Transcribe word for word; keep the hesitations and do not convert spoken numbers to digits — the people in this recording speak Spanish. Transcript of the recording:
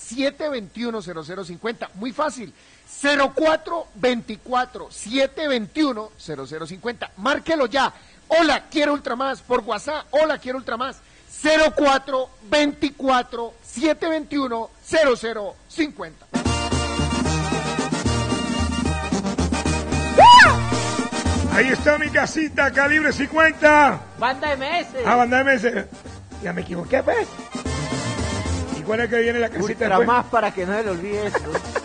siete dos uno, cero cero cinco cero. Muy fácil. cero cuatro dos cuatro, siete dos uno, cero cero cinco cero. Márquelo ya. Hola, quiero Ultra Más por WhatsApp. Hola, quiero Ultra Más. cero cuatro dos cuatro, siete dos uno, cero cero cinco cero. Ahí está mi casita, calibre cincuenta. Banda M S. Ah, banda M S. Ya me equivoqué, pues. ¿Y cuál es que viene la casita? Ultra después? Más para que no se le olvide esto.